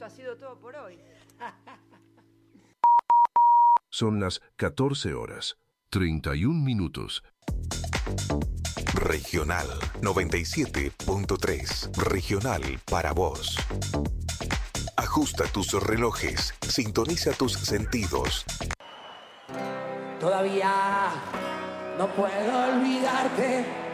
ha sido todo por hoy. Son las 14:31. Regional 97.3. Regional para vos. Ajusta tus relojes, sintoniza tus sentidos. Todavía no puedo olvidarte.